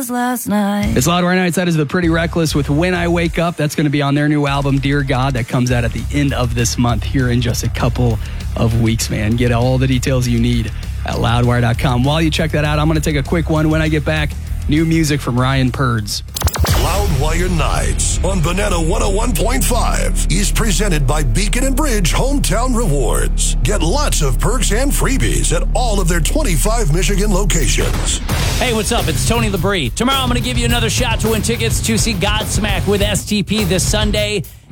was last night. It's Loudwire Nights. That is the Pretty Reckless with When I Wake Up. That's going to be on their new album, Dear God, that comes out at the end of this month here in just a couple of weeks, man. Get all the details you need at loudwire.com. While you check that out, I'm going to take a quick one. When I get back, new music from Ryan Purds. Loudwire Nights on Banana 101.5 is presented by Beacon and Bridge Hometown Rewards. Get lots of perks and freebies at all of their 25 Michigan locations. Hey, what's up? It's Tony Labrie. Tomorrow I'm going to give you another shot to win tickets to see Godsmack with STP this Sunday